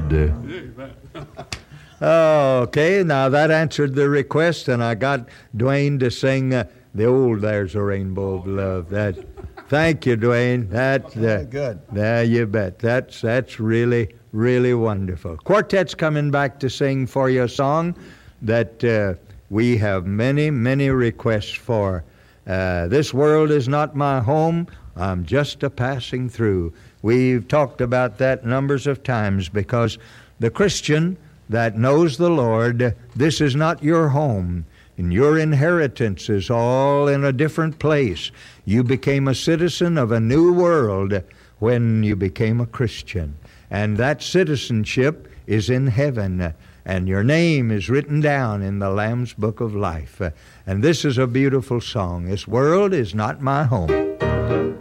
Okay, now that answered the request, and I got Dwayne to sing the old "There's a Rainbow of Love." Thank you, Dwayne. Good. Yeah, you bet. That's really, really wonderful. Quartet's coming back to sing for you a song that we have many, many requests for. This world is not my home. I'm just a passing through. We've talked about that numbers of times because the Christian that knows the Lord, this is not your home, and your inheritance is all in a different place. You became a citizen of a new world when you became a Christian, and that citizenship is in heaven, and your name is written down in the Lamb's Book of Life. And this is a beautiful song. This world is not my home.